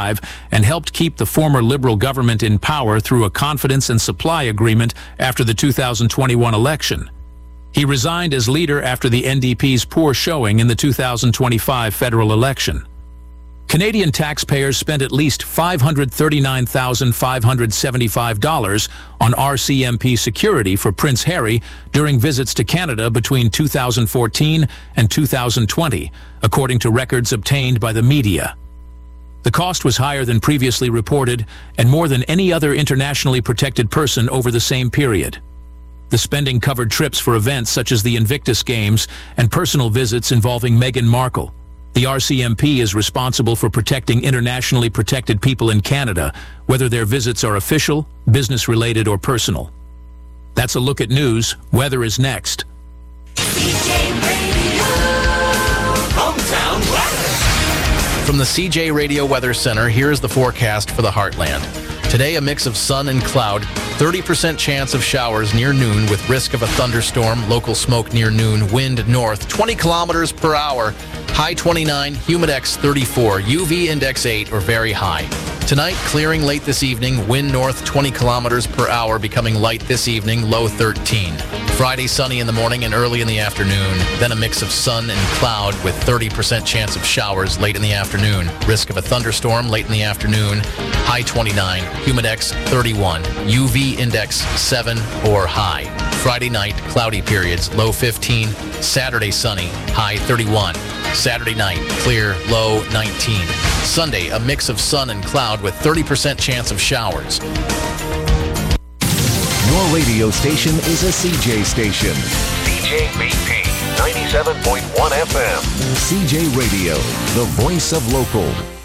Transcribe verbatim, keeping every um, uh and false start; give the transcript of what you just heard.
twenty-five and helped keep the former Liberal government in power through a confidence and supply agreement after the two thousand twenty-one election. He resigned as leader after the N D P's poor showing in the two thousand twenty-five federal election. Canadian taxpayers spent at least five hundred thirty-nine thousand five hundred seventy-five dollars on R C M P security for Prince Harry during visits to Canada between two thousand fourteen and two thousand twenty, according to records obtained by the media. The cost was higher than previously reported and more than any other internationally protected person over the same period. The spending covered trips for events such as the Invictus Games and personal visits involving Meghan Markle. The R C M P is responsible for protecting internationally protected people in Canada, whether their visits are official, business-related, or personal. That's a look at news. Weather is next. C J Radio, hometown weather. From the C J Radio Weather Center, here's the forecast for the Heartland. Today, a mix of sun and cloud, thirty percent chance of showers near noon with risk of a thunderstorm, local smoke near noon, wind north, twenty kilometers per hour, high twenty-nine, humidex thirty-four, U V index eight or very high. Tonight, clearing late this evening, wind north twenty kilometers per hour, becoming light this evening, low thirteen. Friday, sunny in the morning and early in the afternoon, then a mix of sun and cloud with thirty percent chance of showers late in the afternoon, risk of a thunderstorm late in the afternoon, high twenty-nine, humidex thirty-one, U V index seven or high. Friday night, cloudy periods, low fifteen. Saturday, sunny, high thirty-one. Saturday night, clear, low nineteen. Sunday, a mix of sun and cloud with thirty percent chance of showers. Your radio station is a C J station. C J B P ninety-seven point one F M. C J Radio, the voice of local.